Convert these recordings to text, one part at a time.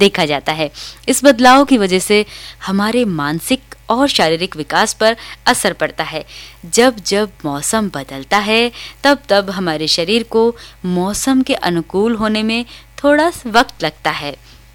देखा जाता है। इस बदलाव की वजह से हमारे मानसिक और शारीरिक विकास पर असर पड़ता है। जब जब मौसम बदलता है तब तब हमारे शरीर को मौसम के अनुकूल होने में थोड़ा वक्त लगता है।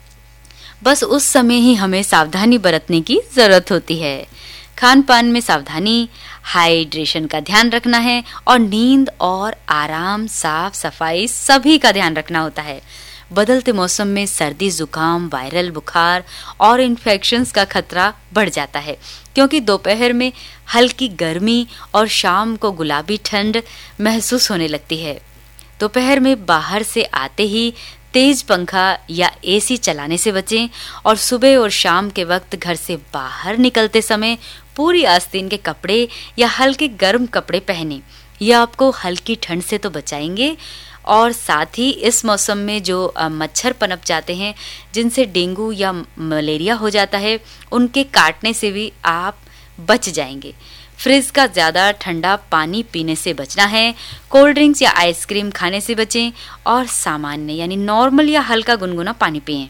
बस उस समय ही हमें सावधानी बरतने की जरूरत होती है। खान पान में सावधानी, हाइड्रेशन का ध्यान रखना है और नींद और आराम, साफ सफाई सभी का ध्यान रखना होता है। बदलते मौसम में सर्दी, जुकाम, वायरल बुखार और इन्फेक्शंस का खतरा बढ़ जाता है, क्योंकि दोपहर में हल्की गर्मी और शाम को गुलाबी ठंड महसूस होने लगती है। दोपहर में बाहर से आते ही तेज पंखा या एसी चलाने से बचें और सुबह और शाम के वक्त घर से बाहर निकलते समय पूरी आस्तीन के कपड़े या हल्के गर्म कपड़े पहनें। यह आपको हल्की ठंड से तो बचाएंगे और साथ ही इस मौसम में जो मच्छर पनप जाते हैं, जिनसे डेंगू या मलेरिया हो जाता है, उनके काटने से भी आप बच जाएंगे। फ्रिज का ज़्यादा ठंडा पानी पीने से बचना है। कोल्ड ड्रिंक्स या आइसक्रीम खाने से बचें और सामान्य यानी नॉर्मल या हल्का गुनगुना पानी पिएं।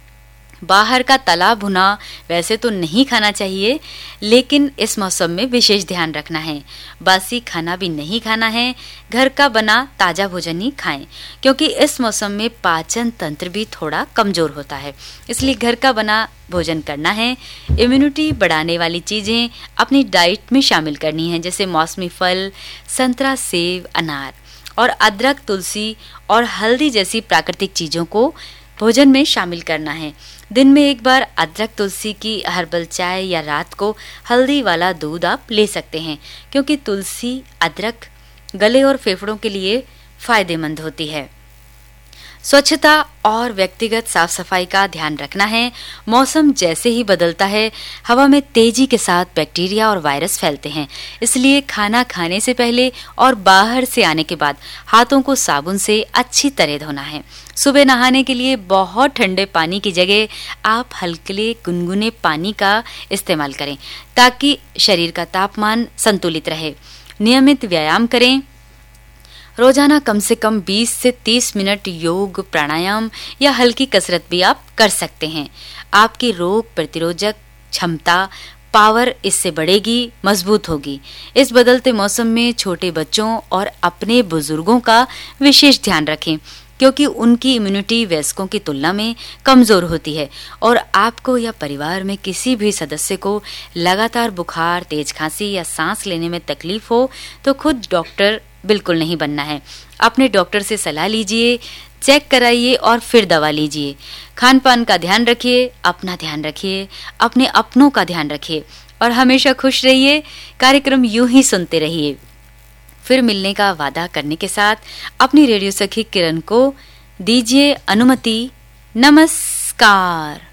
बाहर का तला भुना वैसे तो नहीं खाना चाहिए, लेकिन इस मौसम में विशेष ध्यान रखना है। बासी खाना भी नहीं खाना है। घर का बना ताज़ा भोजन ही खाएं, क्योंकि इस मौसम में पाचन तंत्र भी थोड़ा कमज़ोर होता है, इसलिए घर का बना भोजन करना है। इम्यूनिटी बढ़ाने वाली चीज़ें अपनी डाइट में शामिल करनी है, जैसे मौसमी फल, संतरा, सेब, अनार और अदरक, तुलसी और हल्दी जैसी प्राकृतिक चीज़ों को भोजन में शामिल करना है। दिन में एक बार अदरक तुलसी की हर्बल चाय या रात को हल्दी वाला दूध आप ले सकते हैं, क्योंकि तुलसी, अदरक गले और फेफड़ों के लिए फायदेमंद होती है। स्वच्छता और व्यक्तिगत साफ सफाई का ध्यान रखना है। मौसम जैसे ही बदलता है, हवा में तेजी के साथ बैक्टीरिया और वायरस फैलते हैं, इसलिए खाना खाने से पहले और बाहर से आने के बाद हाथों को साबुन से अच्छी तरह धोना है। सुबह नहाने के लिए बहुत ठंडे पानी की जगह आप हल्के गुनगुने पानी का इस्तेमाल करें, ताकि शरीर का तापमान संतुलित रहे। नियमित व्यायाम करें। रोजाना कम से कम 20 से 30 मिनट योग, प्राणायाम या हल्की कसरत भी आप कर सकते हैं। आपकी रोग प्रतिरोधक क्षमता, पावर इससे बढ़ेगी, मजबूत होगी। इस बदलते मौसम में छोटे बच्चों और अपने बुजुर्गों का विशेष ध्यान रखें, क्योंकि उनकी इम्यूनिटी वयस्कों की तुलना में कमजोर होती है और आपको या परिवार में किसी भी सदस्य को लगातार बुखार, तेज खांसी या सांस लेने में तकलीफ हो तो खुद डॉक्टर बिल्कुल नहीं बनना है। अपने डॉक्टर से सलाह लीजिए, चेक कराइए और फिर दवा लीजिए। खान पान का ध्यान रखिए, अपना ध्यान रखिए, अपने अपनों का ध्यान रखिए और हमेशा खुश रहिए। कार्यक्रम यूं ही सुनते रहिए। फिर मिलने का वादा करने के साथ अपनी रेडियो सखी किरण को दीजिए अनुमति। नमस्कार।